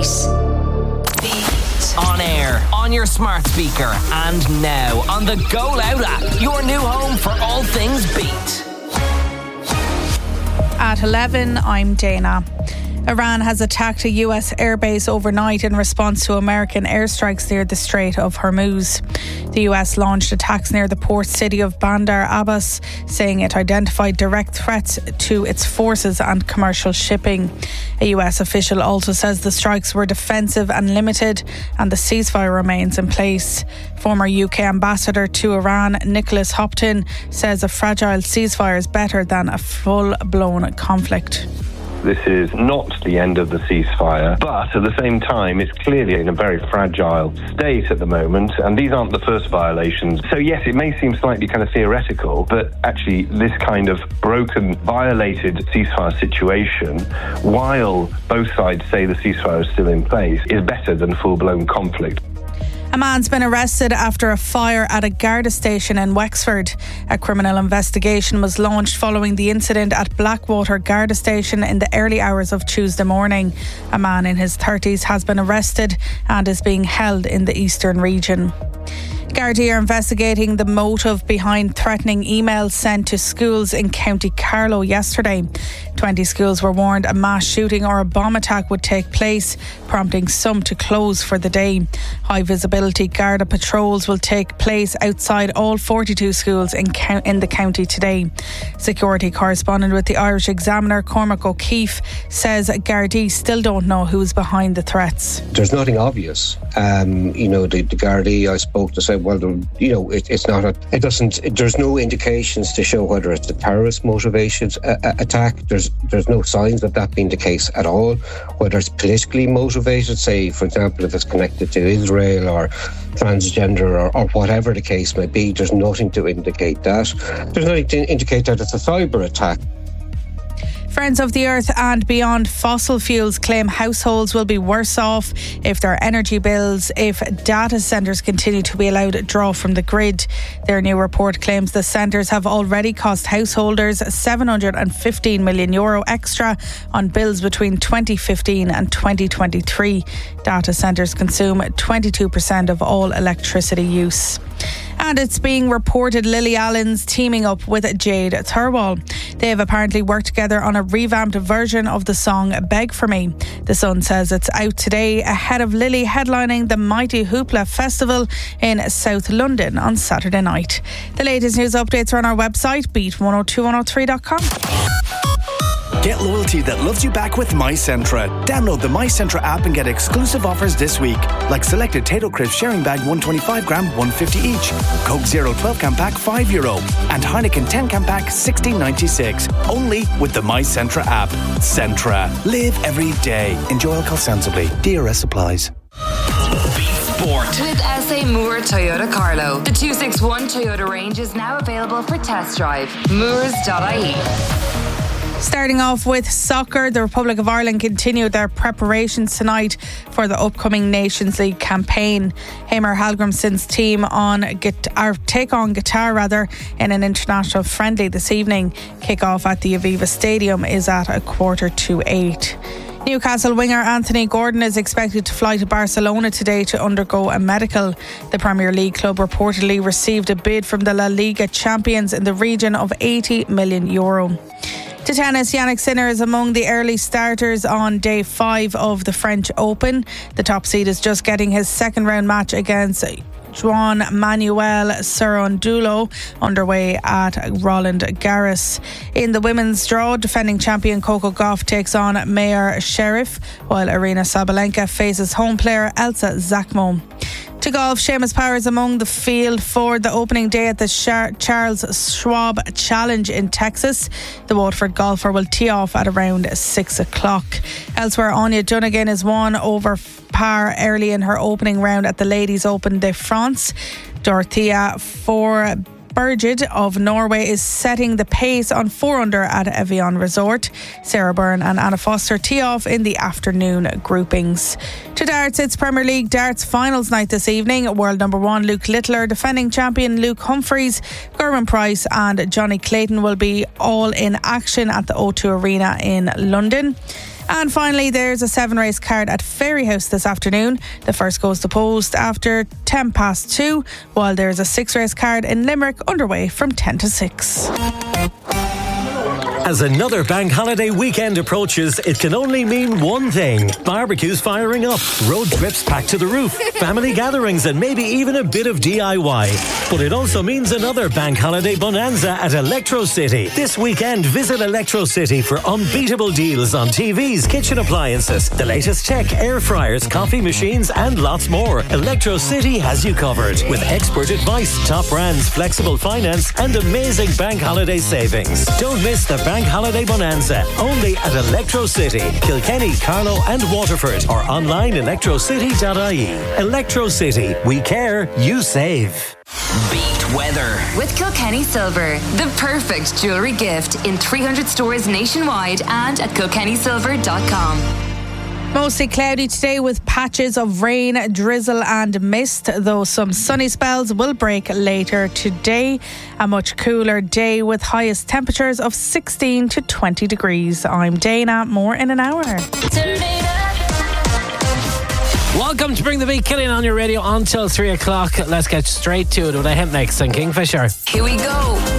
Beat. On air, on your smart speaker, and now on the Go Loud app. Your new home for all things Beat. At 11, I'm Dana. Iran has attacked a US airbase overnight in response to American airstrikes near the Strait of Hormuz. The US launched attacks near the port city of Bandar Abbas, saying it identified direct threats to its forces and commercial shipping. A US official also says the strikes were defensive and limited, and the ceasefire remains in place. Former UK ambassador to Iran, Nicholas Hopton, says a fragile ceasefire is better than a full-blown conflict. This is not the end of the ceasefire, but at the same time, it's clearly in a very fragile state at the moment, and these aren't the first violations. So yes, it may seem slightly kind of theoretical, but actually this kind of broken, violated ceasefire situation, while both sides say the ceasefire is still in place, is better than full-blown conflict. A man's been arrested after a fire at a Garda station in Wexford. A criminal investigation was launched following the incident at Blackwater Garda station in the early hours of Tuesday morning. A man in his 30s has been arrested and is being held in the Eastern region. Gardaí are investigating the motive behind threatening emails sent to schools in County Carlow yesterday. 20 schools were warned a mass shooting or a bomb attack would take place, prompting some to close for the day. High visibility Garda patrols will take place outside all 42 schools in the county today. Security correspondent with the Irish Examiner, Cormac O'Keefe, says Gardaí still don't know who's behind the threats. There's nothing obvious. The Gardaí I spoke to said, well, it's not there's no indications to show whether it's a terrorist motivated attack. There's no signs of that being the case at all. Whether it's politically motivated, say, for example, if it's connected to Israel or transgender or whatever the case may be, there's nothing to indicate that. There's nothing to indicate that it's a cyber attack. Friends of the Earth and Beyond Fossil Fuels claim households will be worse off if their energy bills, if data centres continue to be allowed to draw from the grid. Their new report claims the centres have already cost householders €715 million extra on bills between 2015 and 2023. Data centres consume 22% of all electricity use. And it's being reported Lily Allen's teaming up with Jade Thirlwall. They have apparently worked together on a revamped version of the song Beg For Me. The Sun says it's out today ahead of Lily headlining the Mighty Hoopla Festival in South London on Saturday night. The latest news updates are on our website, beat102103.com. Get loyalty that loves you back with MyCentra. Download the MyCentra app and get exclusive offers this week, like selected Tato Crisp sharing bag 125 gram, 150 each. Coke Zero 12 can pack €5, and Heineken 10 can pack $16.96. Only with the MyCentra app. Centra. Live every day. Enjoy alcohol sensibly. DRS applies. Sport. With SA Moore Toyota Carlow. The 261 Toyota range is now available for test drive. Moores.ie. Starting off with soccer, the Republic of Ireland continued their preparations tonight for the upcoming Nations League campaign. Heimir Hallgrímsson's team take on Qatar in an international friendly this evening. Kick-off at the Aviva Stadium is at 7:45. Newcastle winger Anthony Gordon is expected to fly to Barcelona today to undergo a medical. The Premier League club reportedly received a bid from the La Liga champions in the region of €80 million. To tennis, Jannik Sinner is among the early starters on day 5 of the French Open. The top seed is just getting his second round match against Juan Manuel Cerundolo underway at Roland Garros. In the women's draw, defending champion Coco Gauff takes on Mayar Sherif, while Arina Sabalenka faces home player Elsa Zakmo. To golf, Seamus Power is among the field for the opening day at the Charles Schwab Challenge in Texas. The Waterford golfer will tee off at around 6 o'clock. Elsewhere, Anya Dunnigan is 1 over par early in her opening round at the Ladies Open de France. Dorothea Burgid of Norway is setting the pace on 4 under at Evian Resort. Sarah Byrne and Anna Foster tee off in the afternoon groupings. To darts, it's Premier League darts finals night this evening. World number 1 Luke Littler, defending champion Luke Humphries, Gerwyn Price and Johnny Clayton will be all in action at the O2 Arena in London. And finally, there's a 7-race card at Fairyhouse this afternoon. The first goes to post after 2:10, while there's a 6-race card in Limerick underway from 10 to 6. As another bank holiday weekend approaches, it can only mean one thing. Barbecues firing up, road trips packed to the roof, family gatherings and maybe even a bit of DIY. But it also means another bank holiday bonanza at Electro City. This weekend, visit Electro City for unbeatable deals on TVs, kitchen appliances, the latest tech, air fryers, coffee machines and lots more. Electro City has you covered with expert advice, top brands, flexible finance and amazing bank holiday savings. Don't miss the Bank Holiday Bonanza, only at Electro City, Kilkenny, Carlow and Waterford, or online electrocity.ie. Electro City, we care, you save. Beat weather with Kilkenny Silver, the perfect jewellery gift in 300 stores nationwide and at kilkennysilver.com. Mostly cloudy today with patches of rain, drizzle and mist, though some sunny spells will break later today. A much cooler day with highest temperatures of 16 to 20 degrees. I'm Dana, more in an hour. Welcome to Bring the Beat, Killian on your radio until 3 o'clock. Let's get straight to it with a hit next on Kingfisher. Here we go.